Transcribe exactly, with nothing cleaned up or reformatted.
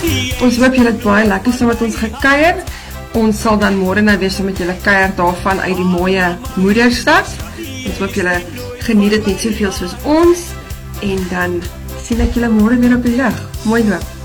Ons hoop julle het baie lekker saam met ons gekuier. Ons sal dan môre nou weer saam met julle kuier daarvan uit die mooie Moederstad. Ons hoop julle geniet dit net soveel soos ons en dan sien ek julle môre weer op die lig. Mooi loop.